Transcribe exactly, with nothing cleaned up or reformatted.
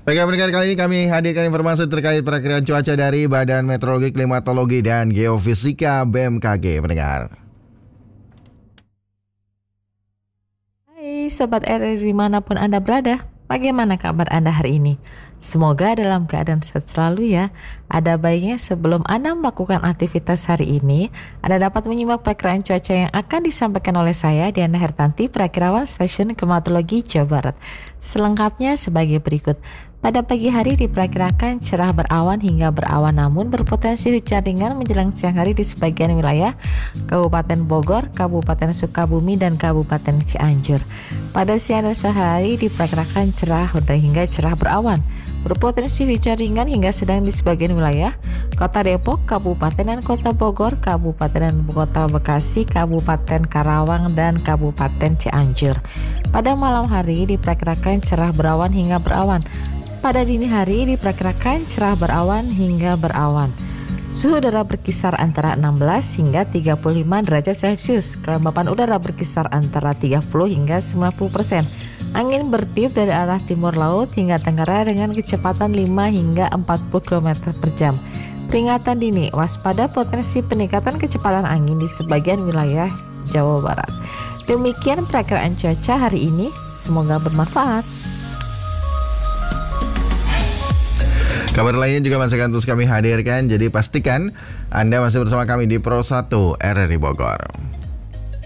Baik, pendengar, kali ini kami hadirkan informasi terkait perakiraan cuaca dari Badan Meteorologi, Klimatologi, dan Geofisika B M K G, pendengar. Hai Sobat R R dimanapun Anda berada, bagaimana kabar Anda hari ini? Semoga dalam keadaan sehat selalu ya. Ada baiknya sebelum Anda melakukan aktivitas hari ini, Anda dapat menyimak perakiraan cuaca yang akan disampaikan oleh saya, Diana Hertanti, Perakirawan Stasiun Klimatologi Jawa Barat. Selengkapnya sebagai berikut. Pada pagi hari diperkirakan cerah berawan hingga berawan namun berpotensi hujan ringan menjelang siang hari di sebagian wilayah Kabupaten Bogor, Kabupaten Sukabumi, dan Kabupaten Cianjur. Pada siang dan sore hari diperkirakan cerah hingga cerah berawan. Berpotensi hujan ringan hingga sedang di sebagian wilayah Kota Depok, Kabupaten dan Kota Bogor, Kabupaten dan Kota Bekasi, Kabupaten Karawang, dan Kabupaten Cianjur. Pada malam hari diperkirakan cerah berawan hingga berawan. Pada dini hari diperkirakan cerah berawan hingga berawan. Suhu udara berkisar antara enam belas hingga tiga puluh lima derajat Celcius. Kelembapan udara berkisar antara tiga puluh hingga sembilan puluh persen. Angin bertiup dari arah timur laut hingga tenggara dengan kecepatan lima hingga empat puluh kilometer per jam. Peringatan dini, waspada potensi peningkatan kecepatan angin di sebagian wilayah Jawa Barat. Demikian perakiraan cuaca hari ini, semoga bermanfaat. Kabar lainnya juga masih akan terus kami hadirkan, jadi pastikan Anda masih bersama kami di Pro satu R R I Bogor.